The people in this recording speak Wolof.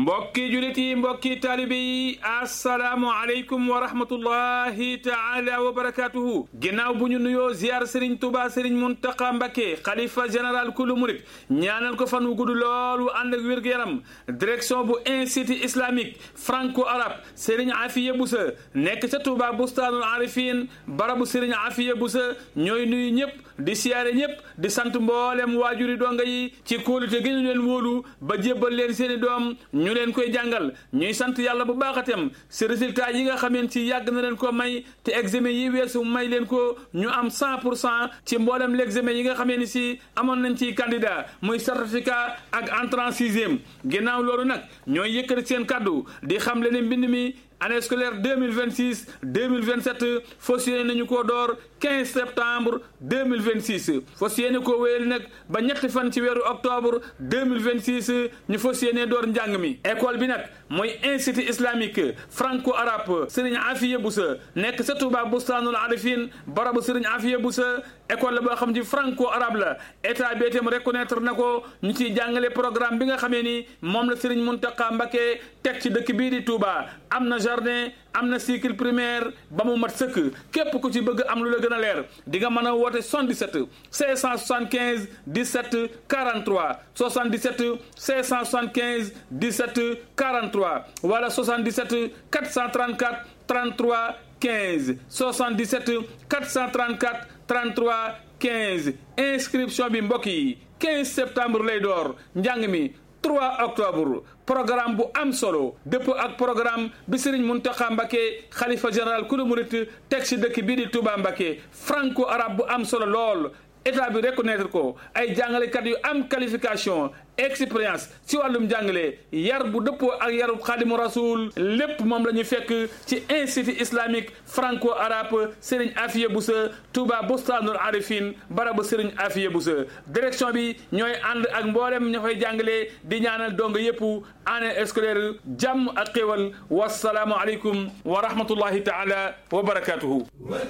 mbokki julit yi mbokki taalibe yi assalaamu aleykum wa rahmatullahi taala wa barakatuhu ginnaaw bu ñu nuyoo ziar Serigne Touba Serigne Mountakha Mbacké xalifa général kulu murit ñaanal ko fan wu gudd loolu ànd ak wér-gu-yaram direction bu institut islamique franco arabe Serigne Afiya Boussa nekk ca Touba Bustaanul Arifin barabu Serigne Afiya Boussa ñooy nuyu ñëpp di siyaare ñëpp di sant mboolem waajuri donga yi ci kóolute gi ñu leen wóolu ba jébbal leen seeni doom ñu leen koy jàngal ñuy sant yàlla bu baaxatem si résultat yi nga xameen ci yàgg na leen ko may te examen yi weesu may leen ko ñu am 100% ci mboolem l'examen yi nga xamee ni si amoon nañ ci candidat muy certificat ak entrée en sixième ginnaaw loolu nag ñooy yëkkati seen kaddu di xam leen mbind mi année scolaire 2026 2027 fas yéene nañu koo door 15 septembre 2026 fas yéene koo wéyal nag ba ñetti fan ci weeru octobre 2026 ñu fas yéene door njàng mi école bi nag mooy institut islamique franco arabe Serigne Afiya Boussa nekk sa Touba Bustaanul Arifin barabu Serigne Afiya Boussa école la boo xam ci franco arabe la état bi itam reconnaître na ko ñu ciy jàngale programme bi nga xamee ni moom la Serigne Mountakha Mbacké teg ci dëkk bii di Touba am na jardin am na cycle primaire ba mu mat sëkk képp ku ci bëgg am lu la gën a leer di nga mën a woote 77 575 17 43 77 575 17 43 wala 77 434 33 15 77 434 33 15 inscription bi mbokk yi 15 septembre lay door njàng mi 3 octobre programme bu am solo dëppoo ak programme bi Serigne Mountakha Mbacké xalifa général kulu murit teg ci dëkk bii di Touba Mbacké franco arabe bu am solo lool état bi reconnaître ko ay jàngalekat yu am qualification expérience ci wàllum jàngale yar bu dëppoo ak yarub Xaadimu Rasuul lépp moom la ñu fekk ci institut islamique franco arabe Serigne Afiya Boussa Touba Bustaanul Arifin barabu Serigne Afiya Boussa direction bi ñooy ànd ak mboolem ña fay jàngale di ñaanal dong yëpp année scolaire jàmm ak xéwal wasalaamu aleykum wa rahmatullahi taala wa barakatuhu